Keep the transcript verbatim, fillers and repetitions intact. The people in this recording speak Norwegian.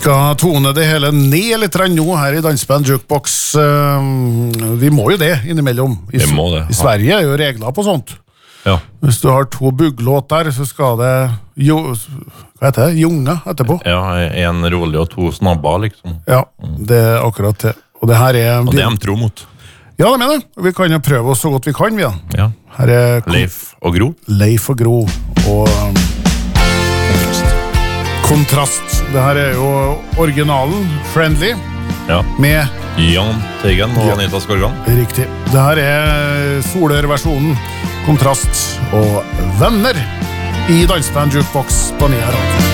skal tone det hele ned litt nå her i Dansband Jukebox. Vi må jo det innimellom. I, Vi må det. I Sverige er jo regler på sånt. Ja. Hvis du har to bugglåter, så skal det jo, hva heter det? Junga etterpå. Ja, en rolig og to snabba, liksom. Ja, det er akkurat det. Og det her er... Og det er de tro mot. Ja, det mener jeg. Vi kan jo prøve oss så godt vi kan, vi da. Ja. Her er Leif og Gro. Leif og Gro. Og um, Kontrast. Det her er jo originalen, Friendly, Ja. med Jan Teigen og Ja. Anita Skorgan. riktig. Det her er Solør-versjonen, Kontrast og Venner i Dansband Jukebox på Nia Radio.